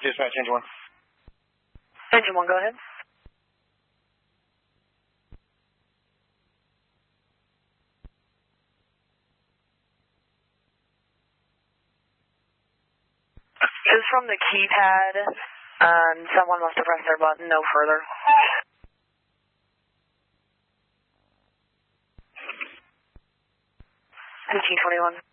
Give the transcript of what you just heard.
Dispatch, engine 1. Engine 1, go ahead. It was from the keypad, and someone must have pressed their button, no further. 1821.